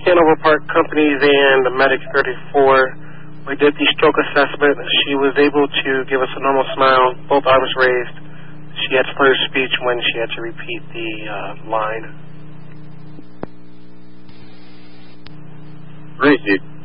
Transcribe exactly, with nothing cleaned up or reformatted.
Hanover Park Company van, the Medic thirty-four. We did the stroke assessment. She was able to give us a normal smile, both arms raised. She had slurred speech when she had to repeat the uh, line. Great, dude.